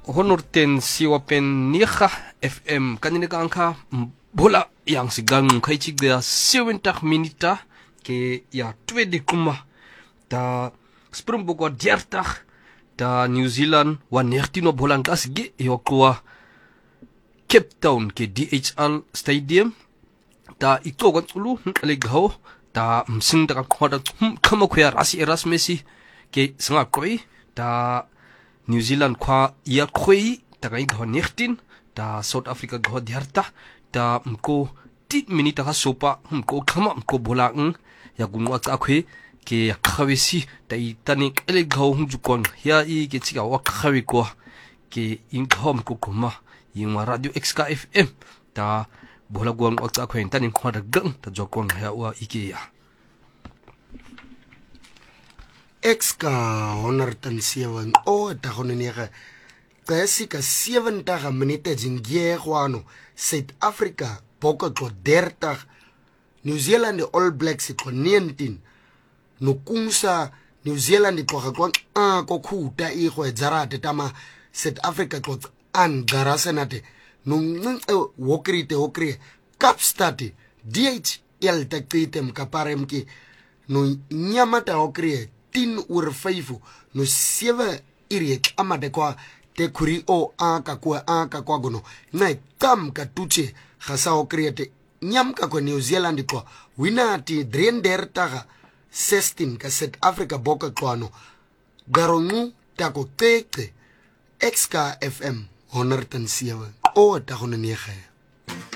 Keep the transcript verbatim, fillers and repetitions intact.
Honorten siwapen niha F M kanina kanka bola yang sigang kai chigda seventy minita ke ya twede kuma ta Springbok wa dertig ta New Zealand wa negtien bolang tas ge yokwa Cape Town ke D H L Stadium ta iko gon tsulu legho ta msing ta khwada kama khya rasi erasmesi ke sanga koi ta New Zealand kwa ya koi ta kai go negtien ta South Africa go derta ta mko ti minita ka sopa mko kama mko bolang ya gunwa ka khwe ke khawesi ta itani ele go hunjukon ya i ke tsika wa khawi ko ke in khom ko kuma yingwa radio X K F M ta bola gwang wa ka khwen tani khwada gang ta jokon ya wa ike ya Exka honderd seven o ta gonenega kasi ka seventy minute jingie gwano South Africa boko ko dertig New Zealand All Blacks ko nineteen no kungsa New Zealand ko ga kwang a ko khuta e go zarate tama South Africa ko an garasenate no ngce wokrite wokri Kapstad D H L taktitem kaparem ki no nyamata wokri ten oor five no seven iriek amade kwa te kuri o a ka kwa a ka kwa gono nai kam ka tuche khasa o create nyam ka ko New Zealand ko winati thirty sixteen ka South Africa boka kwano garongu ta ko teke X K F M one oh seven o ta gone ne ga